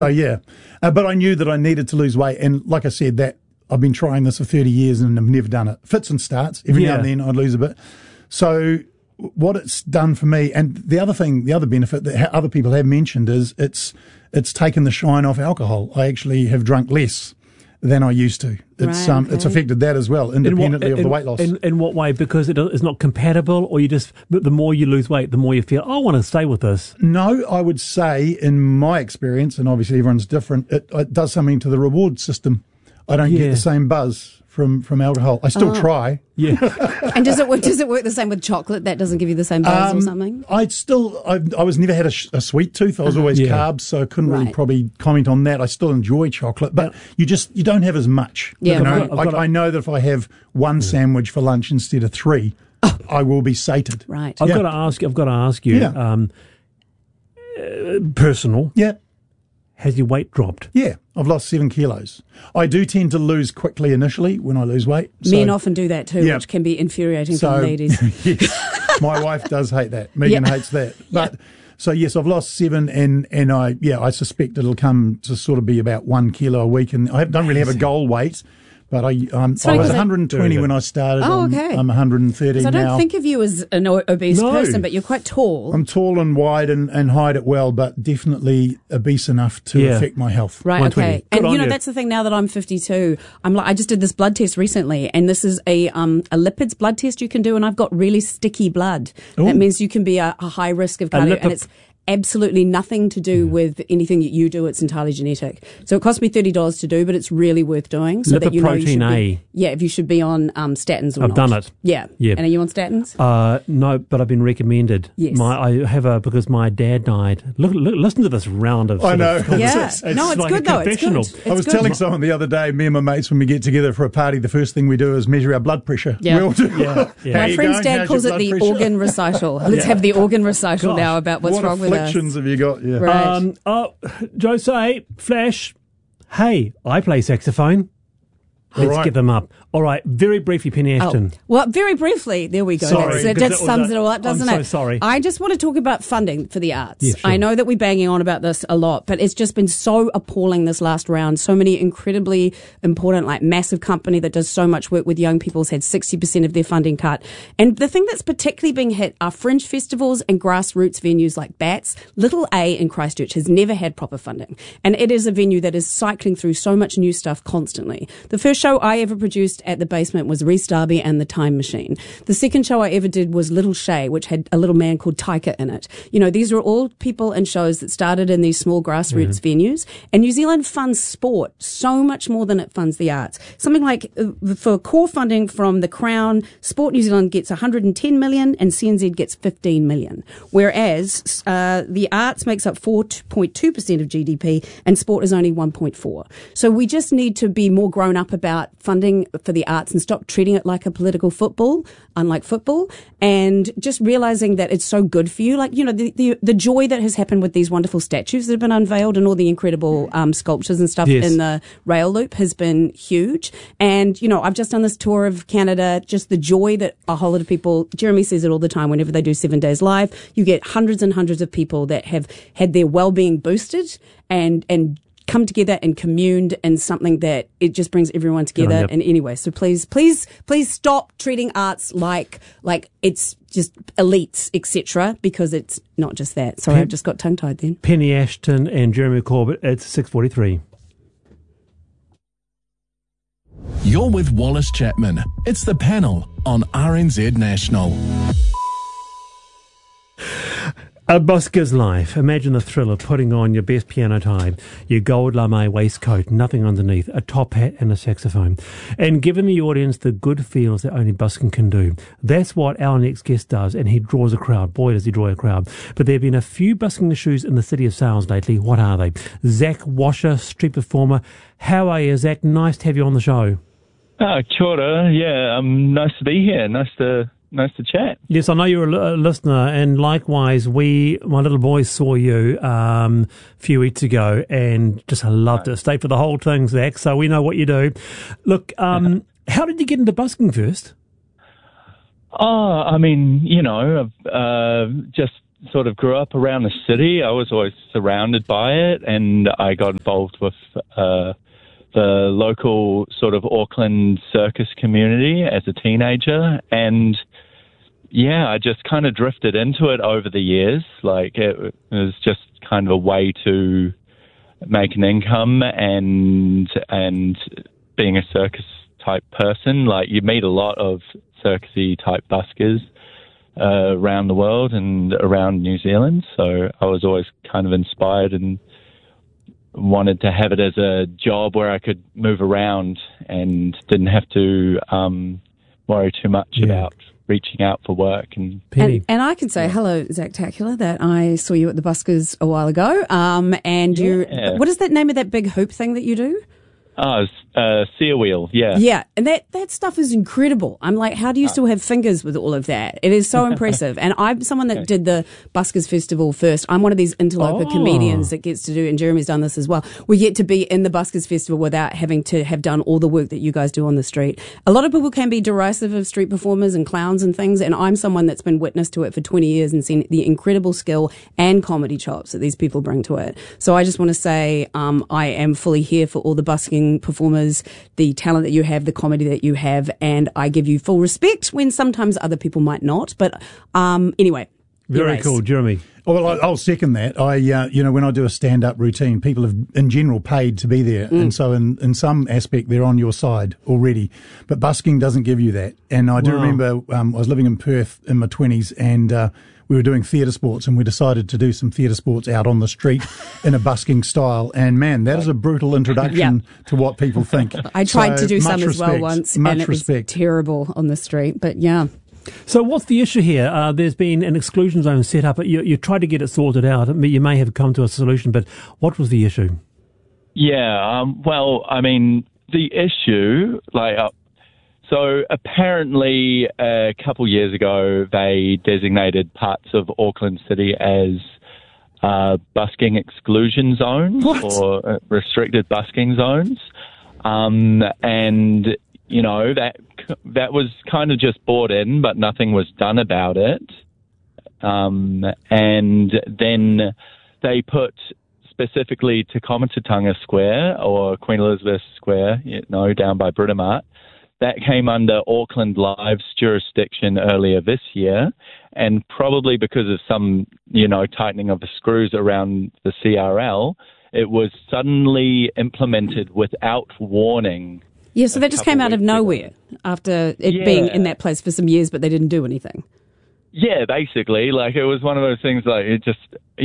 Oh, yeah. But I knew that I needed to lose weight. And like I said, that I've been trying this for 30 years and I've never done it. Fits and starts. Every now and then I'd lose a bit. So what it's done for me, and the other benefit that other people have mentioned is it's taken the shine off alcohol. I actually have drunk less than I used to. It's affected that as well, independently of the weight loss. In what way? Because it's not compatible, or the more you lose weight, the more you feel, I want to stay with this. No, I would say, in my experience, and obviously everyone's different, it does something to the reward system. I don't get the same buzz from alcohol. I still try. Yeah. And does it work the same with chocolate? That doesn't give you the same buzz or something? I was never had a sweet tooth. I was always carbs, so I couldn't really probably comment on that. I still enjoy chocolate, but you don't have as much. Yeah, I know that if I have one sandwich for lunch instead of 3, I will be sated. Right. I've got to ask you. Personal. Yeah. Has your weight dropped? Yeah, I've lost 7 kilos. I do tend to lose quickly initially when I lose weight. Men often do that too, which can be infuriating for the ladies. Yes, my wife does hate that. Megan hates that. But so yes, I've lost 7, and I suspect it'll come to sort of be about 1 kilo a week. And I don't really have a goal weight. But I was 120 when I started. Oh, okay. I'm 130 now. I don't think of you as an obese person, but you're quite tall. I'm tall and wide and hide it well, but definitely obese enough to affect my health. Right, okay. And that's the thing, now that I'm 52, I just did this blood test recently, and this is a lipids blood test you can do, and I've got really sticky blood. Ooh. That means you can be a high risk of cardio, and it's absolutely nothing to do with anything that you do. It's entirely genetic. So it cost me $30 to do, but it's really worth doing. So that you know you should be, if you should be on statins or not. I've done it. Yeah. And are you on statins? No, but I've been recommended. Yes. Because my dad died. Look, listen to this round of I know. It's like good though. It's good. I was telling someone the other day, me and my mates, when we get together for a party, the first thing we do is measure our blood pressure. Yeah. We all do. My friend's dad calls it the organ recital. Let's have the organ recital now about what's wrong with us. What afflictions have you got? Yeah. Right. Jose, Flash, hey, I play saxophone. Let's get them up. All right, very briefly, Penny Ashton. Well, very briefly, there we go. Sorry, that sums it all up, doesn't it? I'm so sorry. I just want to talk about funding for the arts. Yeah, sure. I know that we're banging on about this a lot, but it's just been so appalling this last round. So many incredibly important, massive company that does so much work with young people has had 60% of their funding cut. And the thing that's particularly being hit are fringe festivals and grassroots venues like BATS. Little A in Christchurch has never had proper funding. And it is a venue that is cycling through so much new stuff constantly. The first show I ever produced at the Basement was Reese Darby and the Time Machine. The second show I ever did was Little Shay, which had a little man called Taika in it. You know, these are all people and shows that started in these small grassroots venues. And New Zealand funds sport so much more than it funds the arts. Something like, for core funding from the Crown, Sport New Zealand gets 110 million and CNZ gets 15 million. Whereas the arts makes up 4.2% of GDP and sport is only 1.4%. So we just need to be more grown up about funding for the arts and stop treating it like a political football, unlike football, and just realizing that it's so good for you. Like, you know, the joy that has happened with these wonderful statues that have been unveiled and all the incredible sculptures and stuff in the rail loop has been huge. And, you know, I've just done this tour of Canada, just the joy that a whole lot of people, Jeremy says it all the time, whenever they do 7 Days Live, you get hundreds and hundreds of people that have had their well-being boosted and come together and communed in something that it just brings everyone together. And anyway, so please stop treating arts like it's just elites, etc., because it's not just that. Sorry, I just got tongue-tied then. Penny Ashton and Jeremy Corbett, it's 6:43. You're with Wallace Chapman. It's The Panel on RNZ National. A busker's life. Imagine the thrill of putting on your best piano tie, your gold lame waistcoat, nothing underneath, a top hat and a saxophone, and giving the audience the good feels that only busking can do. That's what our next guest does, and he draws a crowd. Boy, does he draw a crowd. But there have been a few busking shoes in the city of Sales lately. What are they? Zach Washer, street performer. How are you, Zach? Nice to have you on the show. Kia ora. Yeah, nice to be here. Nice to chat. Yes, I know you're a listener, and likewise, my little boys saw you a few weeks ago, and just loved it. Stay for the whole thing, Zach, so we know what you do. Look, how did you get into busking first? I mean, you know, just sort of grew up around the city. I was always surrounded by it, and I got involved with the local sort of Auckland circus community as a teenager, and yeah, I just kind of drifted into it over the years. Like it was just kind of a way to make an income, and being a circus type person, like you meet a lot of circusy type buskers around the world and around New Zealand. So I was always kind of inspired and wanted to have it as a job where I could move around and didn't have to worry too much about reaching out for work. And I can say hello, Zactacular, that I saw you at the Buskers a while ago. And what is that name of that big hoop thing that you do? Oh, Sear Wheel, yeah. Yeah, and that stuff is incredible. I'm like, how do you still have fingers with all of that? It is so impressive. And I'm someone that did the Buskers Festival first. I'm one of these interloper comedians that gets to do, and Jeremy's done this as well. We get to be in the Buskers Festival without having to have done all the work that you guys do on the street. A lot of people can be derisive of street performers and clowns and things, and I'm someone that's been witness to it for 20 years and seen the incredible skill and comedy chops that these people bring to it. So I just want to say I am fully here for all the busking performers, the talent that you have, the comedy that you have, and I give you full respect when sometimes other people might not. But anyway. Very cool, Jeremy. Well, I'll second that. When I do a stand-up routine, people have, in general, paid to be there. And so in some aspect, they're on your side already. But busking doesn't give you that. And I do remember I was living in Perth in my 20s, and we were doing theatre sports, and we decided to do some theatre sports out on the street in a busking style. And, man, that is a brutal introduction to what people think. I tried to do some as well once, and it was terrible on the street. But, yeah. So what's the issue here? There's been an exclusion zone set up. You tried to get it sorted out. You may have come to a solution, but what was the issue? Yeah, well, I mean, the issue, so apparently a couple years ago, they designated parts of Auckland City as busking exclusion zones or restricted busking zones. And, you know, that was kind of just brought in, but nothing was done about it. And then they put specifically Te Komatatanga Square or Queen Elizabeth Square, down by Britomart. That came under Auckland Live's jurisdiction earlier this year, and probably because of some, tightening of the screws around the CRL, it was suddenly implemented without warning. Yeah, so that just came out of nowhere after it being in that place for some years, but they didn't do anything. Yeah, basically, it was one of those things it just,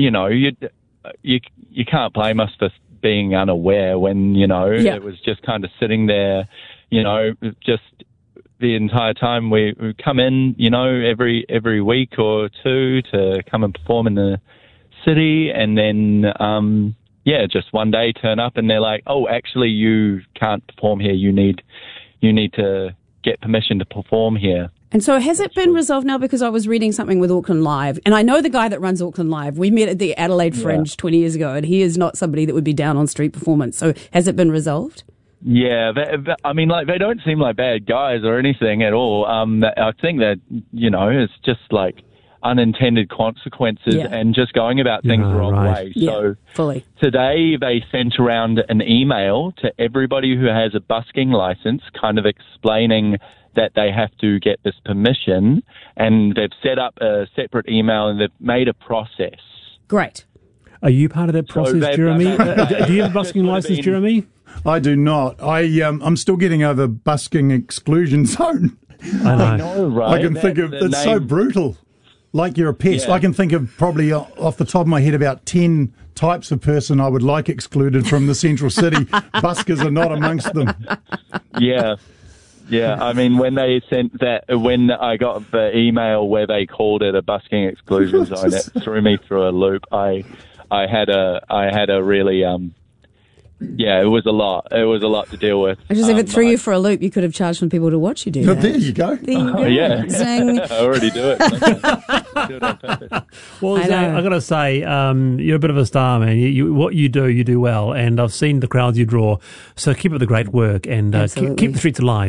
you can't blame us for being unaware when, it was just kind of sitting there. Just the entire time we come in, every week or two to come and perform in the city, and then, just one day turn up and they're like, oh, actually you can't perform here. You need to get permission to perform here. And so has it been resolved now? Because I was reading something with Auckland Live, and I know the guy that runs Auckland Live. We met at the Adelaide Fringe 20 years ago, and he is not somebody that would be down on street performance. So has it been resolved? Yeah, they don't seem like bad guys or anything at all. I think that, it's just unintended consequences and just going about things the wrong way. So fully. Today they sent around an email to everybody who has a busking license kind of explaining that they have to get this permission, and they've set up a separate email and they've made a process. Great. Are you part of that process, Jeremy? Do you have a busking license, Jeremy? I do not. I'm still getting over busking exclusion zone. I know, right? I can think of it's so brutal. Like you're a pest. I can think of probably off the top of my head about 10 types of person I would like excluded from the central city. Buskers are not amongst them. Yeah. Yeah, I mean, when they sent that, when I got the email where they called it a busking exclusion zone, it threw me through a loop. I had a really, it was a lot. It was a lot to deal with. I just if it threw you for a loop, you could have charged some people to watch you do that. There you go. There you go. Yeah, Zing. I already do it. Do it on purpose. Well, Zach, I got to say, you're a bit of a star, man. What you do well, and I've seen the crowds you draw. So keep up the great work and keep the streets alive.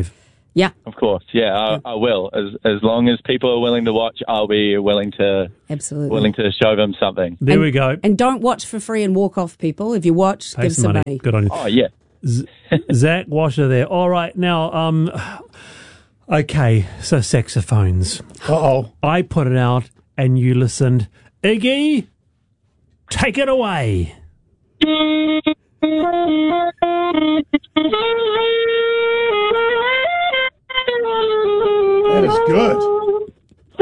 Yeah. Of course, yeah, I will. As long as people are willing to watch, I'll be willing to show them something. There we go. And don't watch for free and walk off, people. If you watch, Pay give some money. Good on you. Oh, yeah. Zach Washer there. All right, now, okay, so saxophones. Uh-oh. I put it out and you listened. Iggy, take it away. That is good.